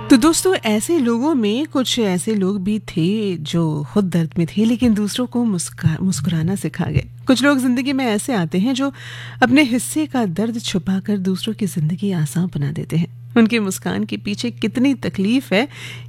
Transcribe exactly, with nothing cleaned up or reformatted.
तो दोस्तों ऐसे लोगों में कुछ ऐसे लोग भी थे जो खुद दर्द में थे लेकिन दूसरों को मुस्का मुस्कुराना सिखा गए। कुछ लोग ज़िंदगी में ऐसे आते हैं जो अपने हिस्से का दर्द छुपाकर दूसरों की ज़िंदगी आसान बना देते हैं। उनकी मुस्कान के पीछे कितनी तकलीफ है